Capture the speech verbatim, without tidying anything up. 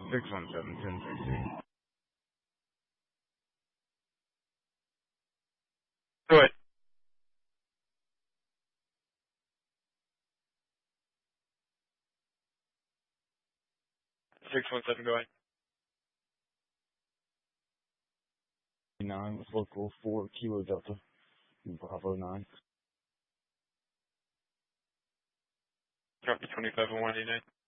six one seven, ten sixty. Go ahead. six one seven, go ahead. nine with local four Kilo Delta. Bravo nine. Drop to twenty-five and one eighty-nine.